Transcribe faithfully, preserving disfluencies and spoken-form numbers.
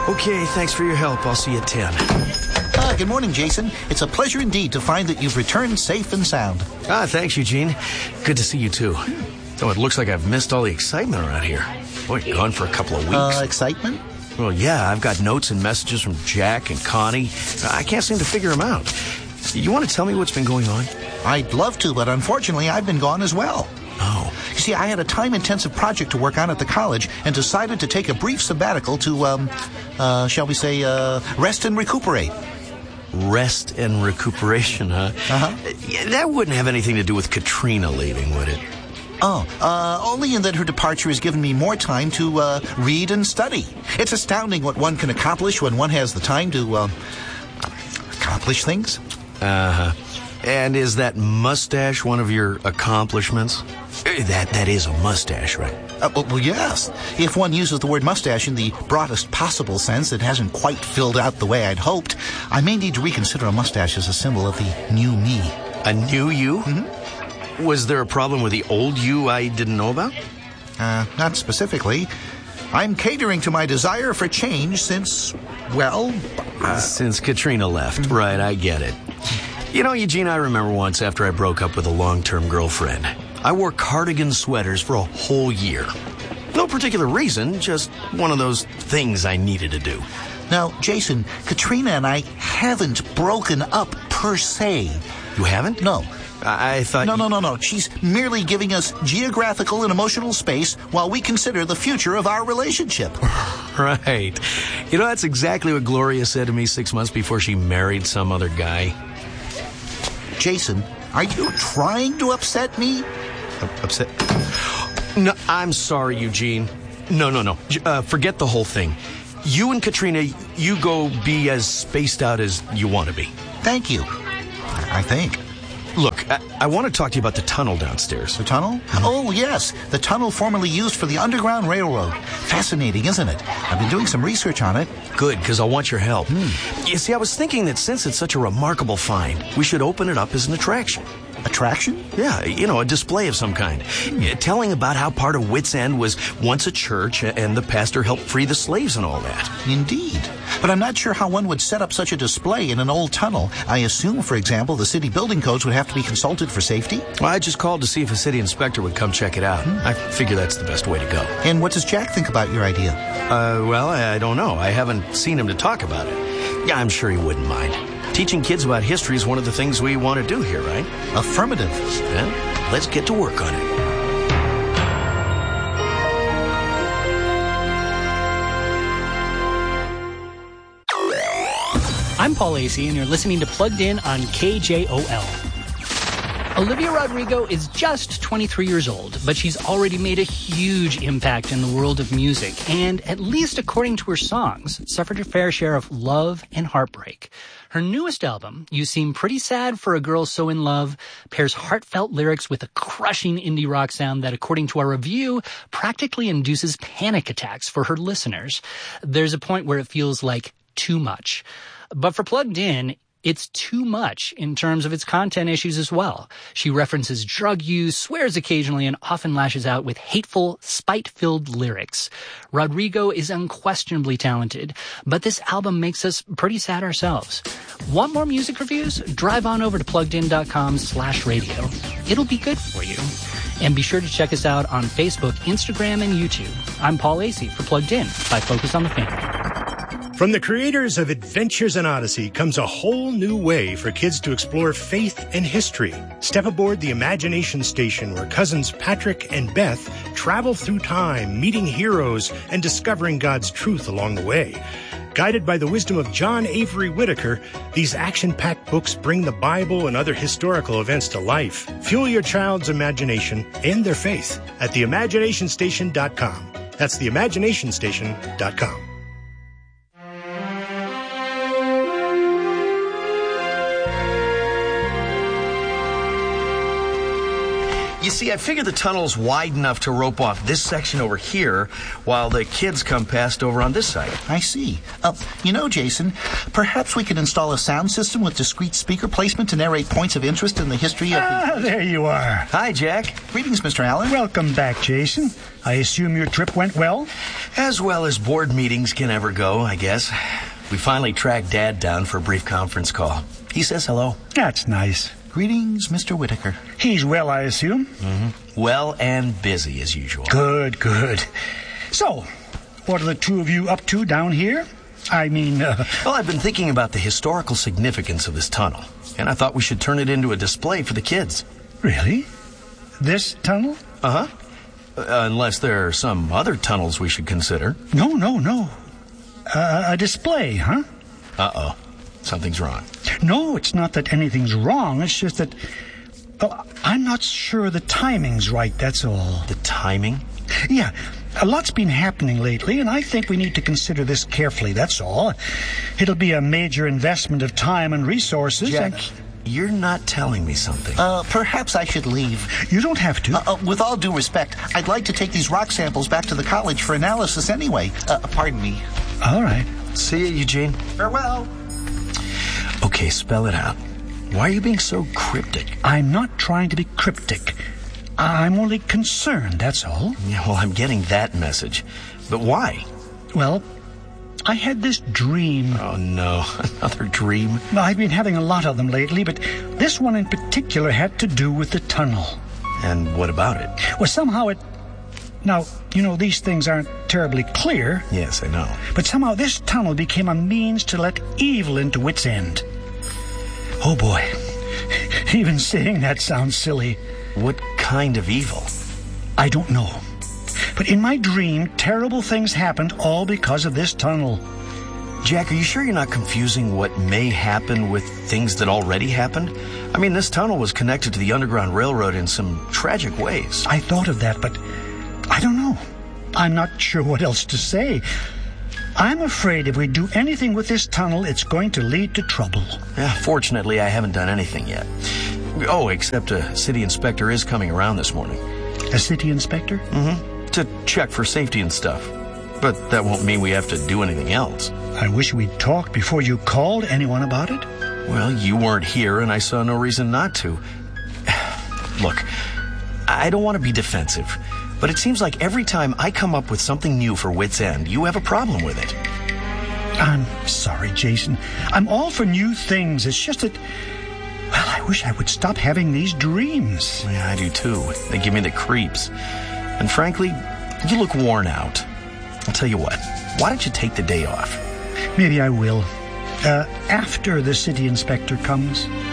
Okay, thanks for your help. I'll see you at ten. Ah, good morning, Jason. It's a pleasure indeed to find that you've returned safe and sound. Ah, thanks, Eugene. Good to see you, too. Oh, it looks like I've missed all the excitement around here. Boy, gone for a couple of weeks. Uh, excitement? Well, yeah, I've got notes and messages from Jack and Connie. I can't seem to figure them out. You want to tell me what's been going on? I'd love to, but unfortunately, I've been gone as well. Oh. You see, I had a time-intensive project to work on at the college and decided to take a brief sabbatical to, um, uh, shall we say, uh, rest and recuperate. Rest and recuperation, huh? Uh-huh. That wouldn't have anything to do with Katrina leaving, would it? Oh, uh, only in that her departure has given me more time to, uh, read and study. It's astounding what one can accomplish when one has the time to, uh, accomplish things. Uh-huh. And is that mustache one of your accomplishments? That that is a mustache, right? Uh, well, well, yes. If one uses the word mustache in the broadest possible sense, it hasn't quite filled out the way I'd hoped. I may need to reconsider a mustache as a symbol of the new me. A new you? Mm-hmm. Was there a problem with the old you I didn't know about? Uh, not specifically. I'm catering to my desire for change since, well... Uh, Since Katrina left. Mm-hmm. Right, I get it. You know, Eugene, I remember once after I broke up with a long-term girlfriend, I wore cardigan sweaters for a whole year. No particular reason, just one of those things I needed to do. Now, Jason, Katrina and I haven't broken up per se. You haven't? No. I, I thought... No, you... no, no, no. She's merely giving us geographical and emotional space while we consider the future of our relationship. Right. You know, that's exactly what Gloria said to me six months before she married some other guy. Jason, are you trying to upset me? Upset? No, I'm sorry, Eugene. No, no, no. Uh, forget the whole thing. You and Katrina, you go be as spaced out as you want to be. Thank you. I think. Look, I, I want to talk to you about the tunnel downstairs. The tunnel? Mm-hmm. Oh, yes. The tunnel formerly used for the Underground Railroad. Fascinating, isn't it? I've been doing some research on it. Good, because I want your help. Hmm. You see, I was thinking that since it's such a remarkable find, we should open it up as an attraction. Attraction? Yeah, you know, a display of some kind. Yeah, telling about how part of Wits End was once a church and the pastor helped free the slaves and all that. Indeed. But I'm not sure how one would set up such a display in an old tunnel. I assume, for example, the city building codes would have to be consulted for safety. Well, I just called to see if a city inspector would come check it out. Hmm. I figure that's the best way to go. And what does Jack think about your idea? Uh, well, I, I don't know. I haven't seen him to talk about it. Yeah, I'm sure he wouldn't mind. Teaching kids about history is one of the things we want to do here, right? Affirmative. Well, let's get to work on it. I'm Paul Acey, and you're listening to Plugged In on K J O L. Olivia Rodrigo is just twenty-three years old, but she's already made a huge impact in the world of music, and, at least according to her songs, suffered a fair share of love and heartbreak. Her newest album, You Seem Pretty Sad for a Girl So in Love, pairs heartfelt lyrics with a crushing indie rock sound that, according to our review, practically induces panic attacks for her listeners. There's a point where it feels like too much. But for Plugged In, it's too much in terms of its content issues as well. She references drug use, swears occasionally, and often lashes out with hateful, spite-filled lyrics. Rodrigo is unquestionably talented, but this album makes us pretty sad ourselves. Want more music reviews? Drive on over to pluggedin.com slash radio. It'll be good for you. And be sure to check us out on Facebook, Instagram, and YouTube. I'm Paul Acey for Plugged In by Focus on the Family. From the creators of Adventures in Odyssey comes a whole new way for kids to explore faith and history. Step aboard the Imagination Station, where cousins Patrick and Beth travel through time, meeting heroes and discovering God's truth along the way. Guided by the wisdom of John Avery Whitaker, these action-packed books bring the Bible and other historical events to life. Fuel your child's imagination and their faith at the imagination station dot com. That's the imagination station dot com. You see, I figure the tunnel's wide enough to rope off this section over here while the kids come past over on this side. I see. Uh, you know, Jason, perhaps we could install a sound system with discrete speaker placement to narrate points of interest in the history of Ah, the... there you are. Hi, Jack. Greetings, Mister Allen. Welcome back, Jason. I assume your trip went well? As well as board meetings can ever go, I guess. We finally tracked Dad down for a brief conference call. He says hello. That's nice. Greetings, Mister Whitaker. He's well, I assume? Mm-hmm. Well and busy, as usual. Good, good. So, what are the two of you up to down here? I mean, uh... Well, I've been thinking about the historical significance of this tunnel, and I thought we should turn it into a display for the kids. Really? This tunnel? Uh-huh. Uh, unless there are some other tunnels we should consider. No, no, no. Uh, a display, huh? Uh-oh. Something's wrong. No, it's not that anything's wrong. It's just that... Well, I'm not sure the timing's right, that's all. The timing? Yeah. A lot's been happening lately, and I think we need to consider this carefully, that's all. It'll be a major investment of time and resources. Jack, and... you're not telling me something. Uh, perhaps I should leave. You don't have to. Uh, uh, with all due respect, I'd like to take these rock samples back to the college for analysis anyway. Uh, pardon me. All right. See you, Eugene. Farewell. Okay, spell it out. Why are you being so cryptic? I'm not trying to be cryptic. I'm only concerned, that's all. Yeah, well, I'm getting that message. But why? Well, I had this dream. Oh, no. Another dream? I've been having a lot of them lately, but this one in particular had to do with the tunnel. And what about it? Well, somehow it... Now, you know, these things aren't terribly clear. Yes, I know. But somehow this tunnel became a means to let evil into Wits End. Oh, boy. Even saying that sounds silly. What kind of evil? I don't know. But in my dream, terrible things happened all because of this tunnel. Jack, are you sure you're not confusing what may happen with things that already happened? I mean, this tunnel was connected to the Underground Railroad in some tragic ways. I thought of that, but I don't know. I'm not sure what else to say. I'm afraid if we do anything with this tunnel, it's going to lead to trouble. Yeah, fortunately, I haven't done anything yet. Oh, except a city inspector is coming around this morning. A city inspector? Mm-hmm. To check for safety and stuff. But that won't mean we have to do anything else. I wish we'd talked before you called anyone about it. Well, you weren't here, and I saw no reason not to. Look, I don't want to be defensive, but it seems like every time I come up with something new for Wits End, you have a problem with it. I'm sorry, Jason. I'm all for new things. It's just that... Well, I wish I would stop having these dreams. Yeah, I do too. They give me the creeps. And frankly, you look worn out. I'll tell you what, why don't you take the day off? Maybe I will. Uh, after the city inspector comes.